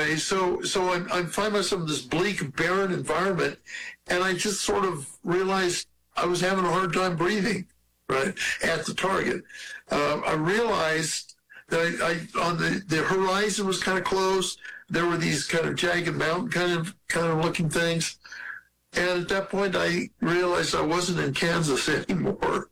anyway, so I find myself in this bleak, barren environment, and I just sort of realized I was having a hard time breathing, right, at the target. I realized that I on the horizon was kind of close. There were these kind of jagged mountain kind of looking things. And at that point, I realized I wasn't in Kansas anymore.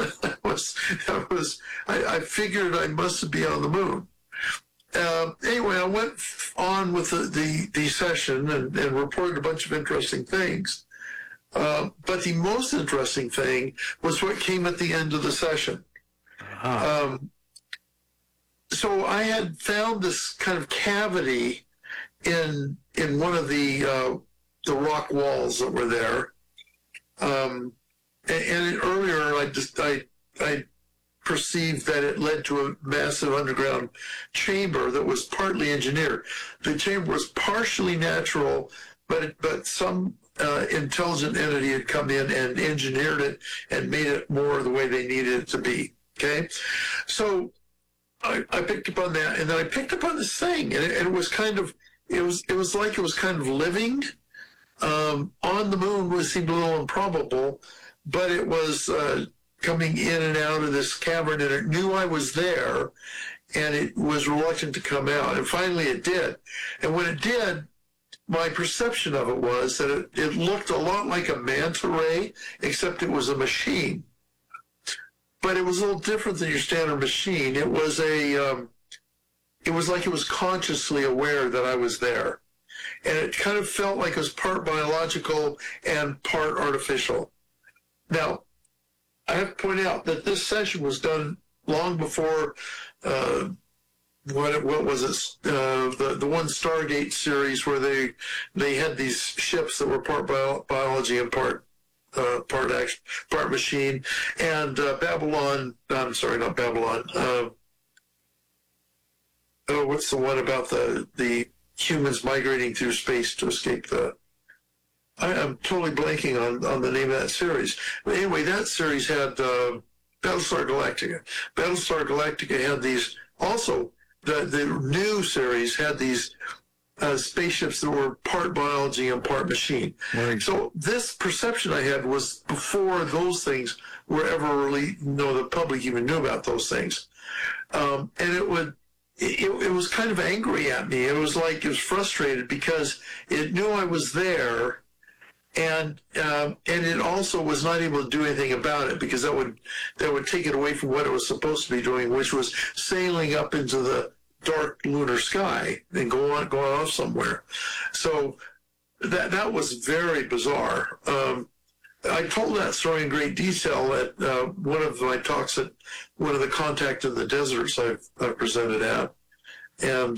I figured I must be on the moon. Anyway, I went on with the session and reported a bunch of interesting things. But the most interesting thing was what came at the end of the session. Uh-huh. So I had found this kind of cavity in one of the rock walls that were there. And earlier I perceived that it led to a massive underground chamber that was partly engineered. The chamber was partially natural, but some intelligent entity had come in and engineered it and made it more the way they needed it to be. Okay, so I picked up on that, and then I picked up on this thing, and it was kind of it was like it was kind of living. On the moon seemed a little improbable, but it was coming in and out of this cavern, and it knew I was there, and it was reluctant to come out. And finally it did. And when it did, my perception of it was that it looked a lot like a manta ray, except it was a machine. But it was a little different than your standard machine. It was it was like it was consciously aware that I was there. And it kind of felt like it was part biological and part artificial. Now, I have to point out that this session was done long before what was it? The one Stargate series where they had these ships that were part biology and part machine, and Babylon. I'm sorry, not Babylon. What's the one about the humans migrating through space to escape the... I'm totally blanking on the name of that series. But anyway, that series had Battlestar Galactica. Battlestar Galactica had these... Also, the new series had these spaceships that were part biology and part machine. Right. So this perception I had was before those things were ever really... the public even knew about those things. And it was kind of angry at me. It was like it was frustrated because it knew I was there, and it also was not able to do anything about it because that would take it away from what it was supposed to be doing, which was sailing up into the dark lunar sky and going off somewhere. So that was very bizarre. I told that story in great detail at one of my talks at one of the Contact in the Deserts I've presented at, and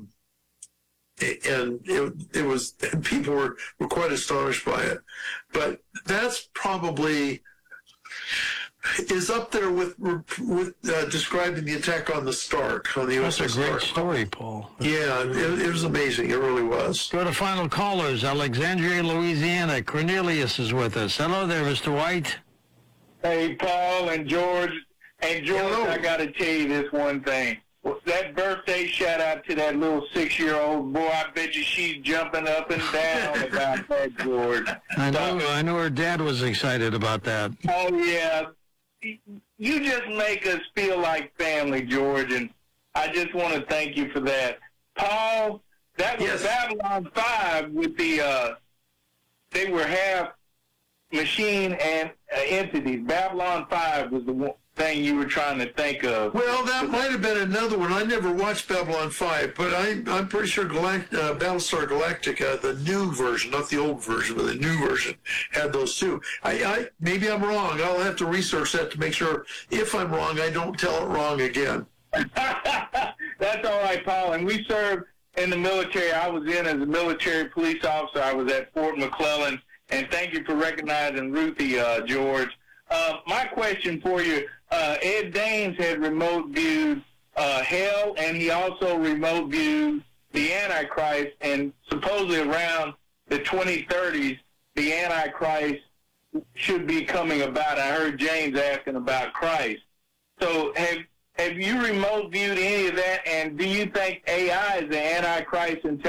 it was, and people were quite astonished by it. But that's probably is up there with describing the attack on the Stark, on the USS Stark. That's a great story, Paul. Yeah, it was amazing. It really was. Go to final callers. Alexandria, Louisiana. Cornelius is with us. Hello there, Mr. White. Hey, Paul and George. And George, hello. I got to tell you this one thing. That birthday shout out to that little 6-year-old boy. I bet you she's jumping up and down about that, George. I know her dad was excited about that. Oh, yeah. You just make us feel like family, George, and I just want to thank you for that. Paul, that was yes. Babylon 5 with the, they were half machine and entities. Babylon 5 was the one thing you were trying to think of. Well, that might have been another one. I never watched Babylon 5, but I'm pretty sure Battlestar Galactica, the new version, not the old version, but the new version, had those too. Maybe I'm wrong. I'll have to research that to make sure if I'm wrong, I don't tell it wrong again. That's all right, Paul. And we served in the military. I was in as a military police officer. I was at Fort McClellan. And thank you for recognizing Ruthie, George. My question for you, Ed Daines had remote viewed Hell, and he also remote viewed the Antichrist, and supposedly around the 2030s, the Antichrist should be coming about. I heard James asking about Christ. So have you remote viewed any of that, and do you think AI is the Antichrist